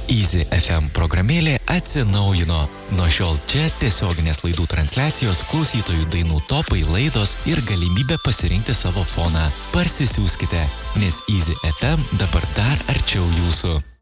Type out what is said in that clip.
Easy FM programėlė atsinaujino. Nuo šiol čia tiesioginės laidų transliacijos, klausytojų dainų topai, laidos ir galimybė pasirinkti savo foną. Parsisiųskite, nes Easy FM dabar dar arčiau jūsų.